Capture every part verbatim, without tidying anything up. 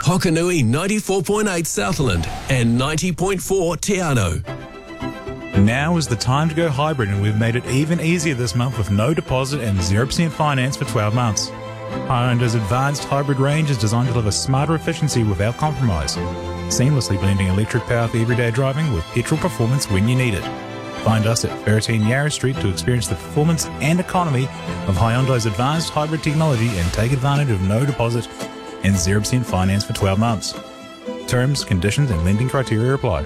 Hokanui ninety-four point eight Southland and ninety point four Te Anau. Now is the time to go hybrid, and we've made it even easier this month with no deposit and zero percent finance for twelve months. Hyundai's advanced hybrid range is designed to deliver smarter efficiency without compromise, seamlessly blending electric power for everyday driving with petrol performance when you need it. Find us at thirteen Yarra Street to experience the performance and economy of Hyundai's advanced hybrid technology and take advantage of no deposit and zero percent finance for twelve months. Terms, conditions and lending criteria apply.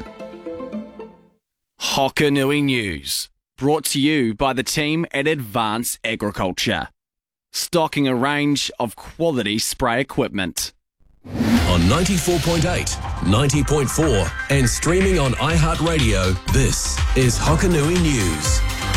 Hokanui News, brought to you by the team at Advanced Agriculture, stocking a range of quality spray equipment. On ninety-four point eight, ninety point four and streaming on iHeartRadio, this is Hokanui News.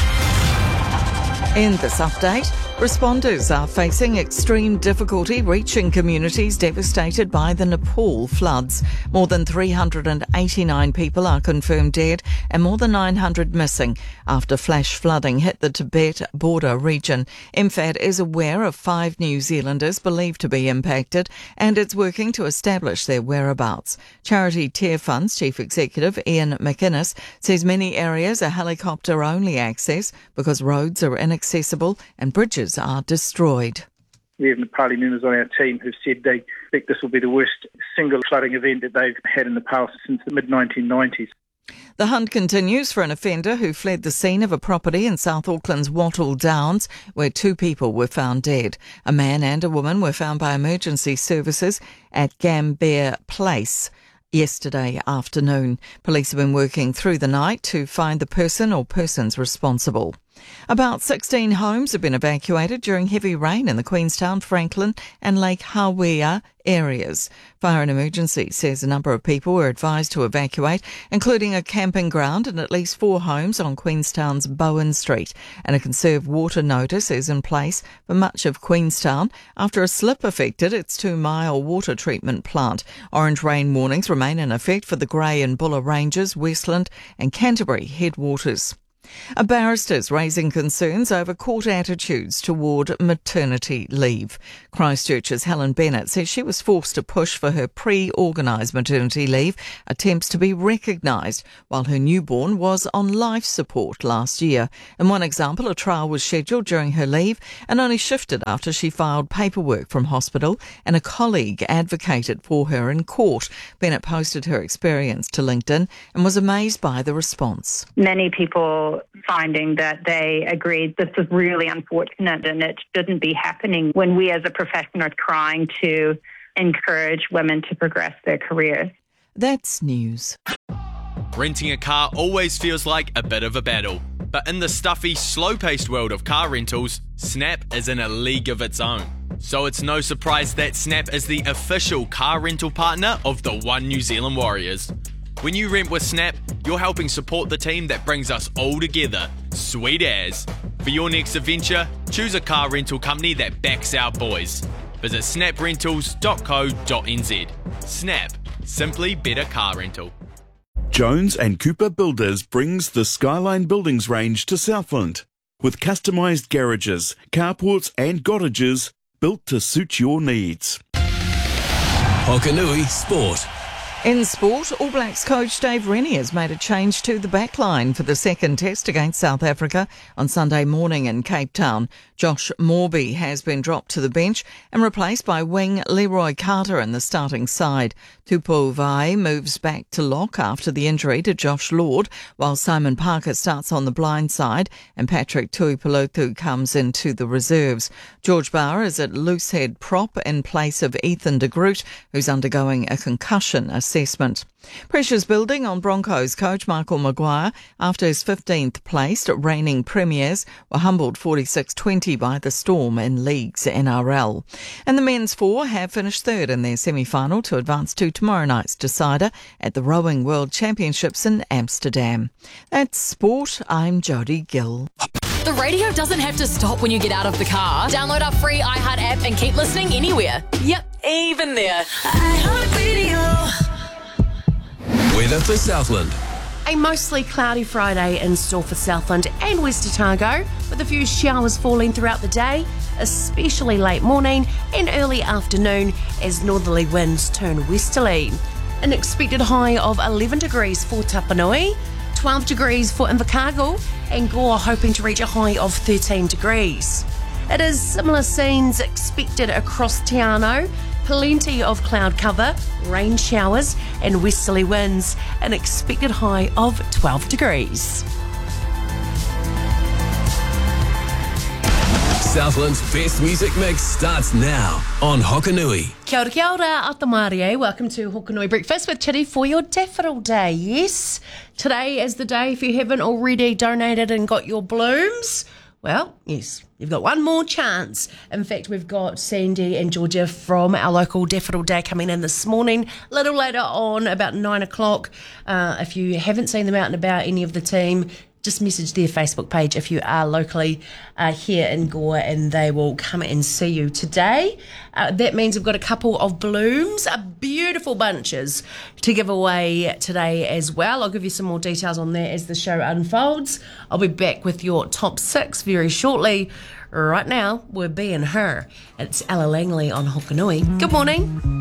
In this update, responders are facing extreme difficulty reaching communities devastated by the Nepal floods. More than three hundred eighty-nine people are confirmed dead and more than nine hundred missing after flash flooding hit the Tibet border region. M F A D is aware of five New Zealanders believed to be impacted and it's working to establish their whereabouts. Charity Tear Fund's Chief Executive Ian McInnes says many areas are helicopter-only access because roads are inaccessible and bridges are destroyed. We have Nepali members on our team who've said they think this will be the worst single flooding event that they've had in Nepal since the mid nineteen nineties. The hunt continues for an offender who fled the scene of a property in South Auckland's Wattle Downs, where two people were found dead. A man and a woman were found by emergency services at Gambier Place yesterday afternoon. Police have been working through the night to find the person or persons responsible. About sixteen homes have been evacuated during heavy rain in the Queenstown, Franklin and Lake Hawea areas. Fire and Emergency says a number of people were advised to evacuate, including a camping ground and at least four homes on Queenstown's Bowen Street. And a conserve water notice is in place for much of Queenstown after a slip affected its two-mile water treatment plant. Orange rain warnings remain in effect for the Grey and Buller Ranges, Westland and Canterbury headwaters. A barrister's raising concerns over court attitudes toward maternity leave. Christchurch's Helen Bennett says she was forced to push for her pre-organised maternity leave attempts to be recognised while her newborn was on life support last year. In one example, a trial was scheduled during her leave and only shifted after she filed paperwork from hospital and a colleague advocated for her in court. Bennett posted her experience to LinkedIn and was amazed by the response. Many people finding that they agreed this was really unfortunate and it shouldn't be happening when we as a profession are trying to encourage women to progress their careers. That's news. Renting a car always feels like a bit of a battle, but in the stuffy, slow-paced world of car rentals, Snap is in a league of its own. So it's no surprise that Snap is the official car rental partner of the One New Zealand Warriors. When you rent with Snap, you're helping support the team that brings us all together. Sweet as. For your next adventure, choose a car rental company that backs our boys. Visit snap rentals dot co dot n z. Snap. Simply better car rental. Jones and Cooper Builders brings the Skyline Buildings range to Southland. With customised garages, carports and cottages built to suit your needs. Hokanui Sport. In sport, All Blacks coach Dave Rennie has made a change to the backline for the second test against South Africa on Sunday morning in Cape Town. Josh Morby has been dropped to the bench and replaced by wing Leroy Carter in the starting side. Tupou Vai moves back to lock after the injury to Josh Lord, while Simon Parker starts on the blind side and Patrick Tuipulotu comes into the reserves. George Bauer is at loosehead prop in place of Ethan de Groot, who's undergoing a concussion assessment. Pressure's building on Broncos coach Michael Maguire after his fifteenth place reigning premiers were humbled forty-six twenty by the Storm in League's N R L. And the men's four have finished third in their semi-final to advance to tomorrow night's decider at the Rowing World Championships in Amsterdam. That's sport. I'm Jodie Gill. The radio doesn't have to stop when you get out of the car. Download our free iHeart app and keep listening anywhere. Yep, even there. iHeartRadio. Weather for Southland. A mostly cloudy Friday in store for Southland and West Otago, with a few showers falling throughout the day especially late morning and early afternoon as northerly winds turn westerly. An expected high of eleven degrees for Tapanui, twelve degrees for Invercargill, and Gore hoping to reach a high of thirteen degrees. It is similar scenes expected across Te Anau. Plenty of cloud cover, rain showers and westerly winds. An expected high of twelve degrees. Southland's best music mix starts now on Hokanui. Kia ora, kia ora, Atamarie. Welcome to Hokanui Breakfast with Chitty for your Daffodil Day. Yes, today is the day if you haven't already donated and got your blooms. Well, yes, you've got one more chance. In fact, we've got Sandy and Georgia from our local Daffodil Day coming in this morning, a little later on, about nine o'clock. Uh, if you haven't seen them out and about, any of the team, just message their Facebook page if you are locally uh, here in Gore, and they will come and see you today. Uh, that means we've got a couple of blooms, uh, beautiful bunches to give away today as well. I'll give you some more details on that as the show unfolds. I'll be back with your top six very shortly. Right now, we're being her. It's Ella Langley on Hokanui. Good morning.